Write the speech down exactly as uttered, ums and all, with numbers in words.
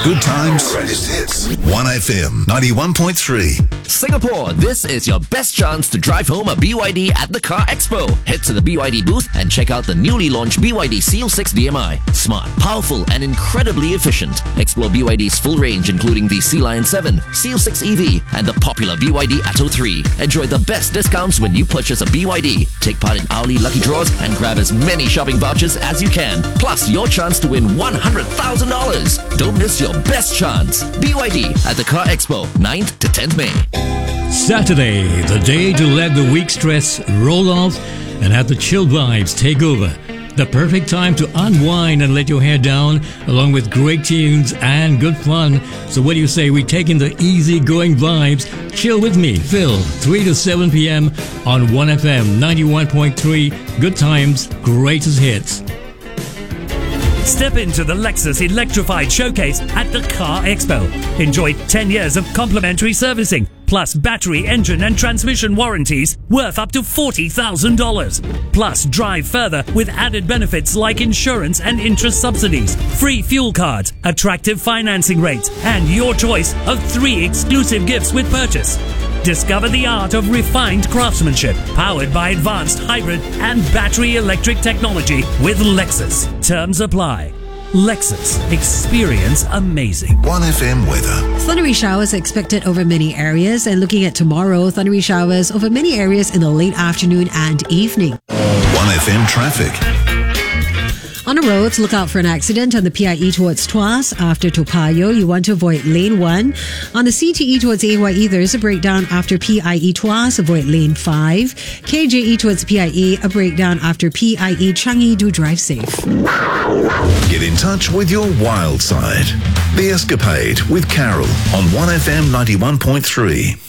Good times. Greatest hits. one F M ninety-one point three. Singapore, this is your best chance to drive home a B Y D at the Car Expo. Head to the B Y D booth and check out the newly launched B Y D Seal six D M I. Smart, powerful, and incredibly efficient. Explore B Y D's full range, including the Sea Lion seven, Seal six E V, and the popular B Y D Atto three. Enjoy the best discounts when you purchase a B Y D. Take part in hourly lucky draws and grab as many shopping vouchers as you can. Plus, your chance to win one hundred thousand dollars. Don't miss your best chance. B Y D at the Car Expo, ninth to tenth May. Saturday, the day to let the week stress roll off and have the chill vibes take over. The perfect time to unwind and let your hair down, along with great tunes and good fun. So what do you say we take in the easy-going vibes? Chill with me, Phil, three to seven p.m. on one F M ninety-one point three. Good times, greatest hits. Step into the Lexus Electrified Showcase at the Car Expo. Enjoy ten years of complimentary servicing, plus battery, engine and transmission warranties worth up to forty thousand dollars. Plus, drive further with added benefits like insurance and interest subsidies, free fuel cards, attractive financing rates, and your choice of three exclusive gifts with purchase. Discover the art of refined craftsmanship, powered by advanced hybrid and battery electric technology with Lexus. Terms apply. Lexus. Experience amazing. one F M weather. Thundery showers expected over many areas, and looking at tomorrow, thundery showers over many areas in the late afternoon and evening. one F M traffic. On the roads, look out for an accident on the P I E towards Tuas after Toa Payoh. You want to avoid lane one. On the C T E towards A Y E, there is a breakdown after P I E Tuas. Avoid lane five. K J E towards P I E, a breakdown after P I E Changi. Do drive safe. Get in touch with your wild side. The Escapade with Carol on one F M ninety-one point three.